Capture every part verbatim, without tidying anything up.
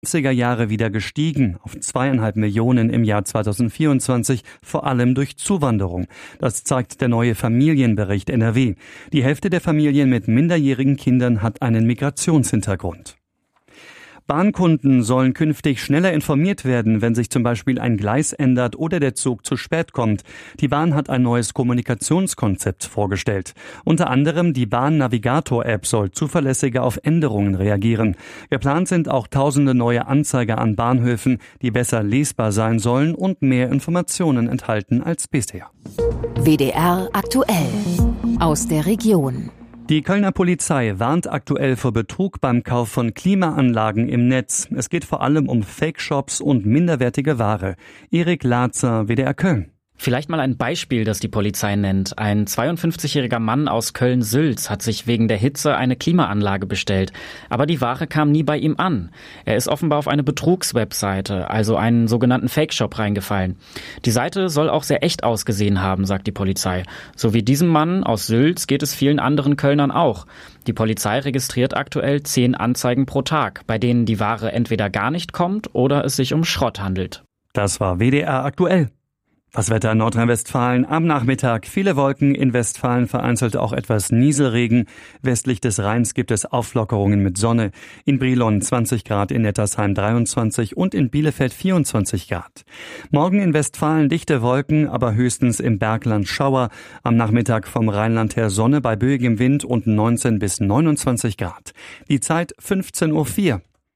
neunziger Jahre wieder gestiegen, auf zweieinhalb Millionen im Jahr zweitausendvierundzwanzig, vor allem durch Zuwanderung. Das zeigt der neue Familienbericht N R W. Die Hälfte der Familien mit minderjährigen Kindern hat einen Migrationshintergrund. Bahnkunden sollen künftig schneller informiert werden, wenn sich zum Beispiel ein Gleis ändert oder der Zug zu spät kommt. Die Bahn hat ein neues Kommunikationskonzept vorgestellt. Unter anderem die Bahn-Navigator-App soll zuverlässiger auf Änderungen reagieren. Geplant sind auch tausende neue Anzeiger an Bahnhöfen, die besser lesbar sein sollen und mehr Informationen enthalten als bisher. W D R aktuell aus der Region. Die Kölner Polizei warnt aktuell vor Betrug beim Kauf von Klimaanlagen im Netz. Es geht vor allem um Fake-Shops und minderwertige Ware. Erik Latzer, W D R Köln. Vielleicht mal ein Beispiel, das die Polizei nennt. Ein zweiundfünfzigjähriger Mann aus Köln-Sülz hat sich wegen der Hitze eine Klimaanlage bestellt. Aber die Ware kam nie bei ihm an. Er ist offenbar auf eine Betrugswebseite, also einen sogenannten Fake-Shop, reingefallen. Die Seite soll auch sehr echt ausgesehen haben, sagt die Polizei. So wie diesem Mann aus Sülz geht es vielen anderen Kölnern auch. Die Polizei registriert aktuell zehn Anzeigen pro Tag, bei denen die Ware entweder gar nicht kommt oder es sich um Schrott handelt. Das war W D R aktuell. Das Wetter in Nordrhein-Westfalen am Nachmittag. Viele Wolken, in Westfalen vereinzelt auch etwas Nieselregen. Westlich des Rheins gibt es Auflockerungen mit Sonne. In Brilon zwanzig Grad, in Nettersheim dreiundzwanzig und in Bielefeld vierundzwanzig Grad. Morgen in Westfalen dichte Wolken, aber höchstens im Bergland Schauer. Am Nachmittag vom Rheinland her Sonne bei böigem Wind und neunzehn bis neunundzwanzig Grad. Die Zeit fünfzehn Uhr vier.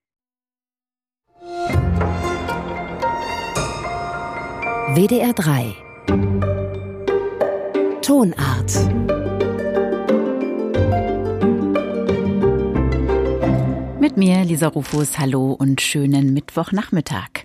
W D R drei Tonart. Mit mir, Lisa Rufus, hallo und schönen Mittwochnachmittag.